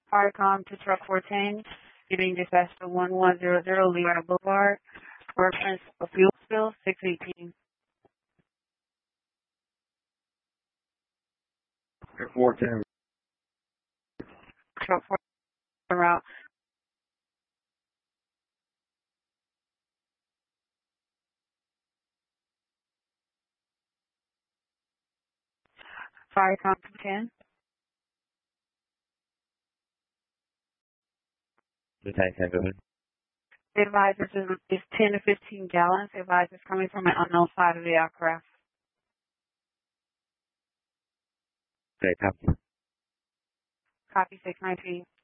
Firecom to truck 410, getting dispatched to 1100 Leroy Boulevard. Reference of fuel spill 618. 410. Truck 4 route. Firecom to 10. The tank can go ahead. The advisor is 10 to 15 gallons. The advisor is coming from an unknown side of the aircraft. Okay, copy. Copy 619.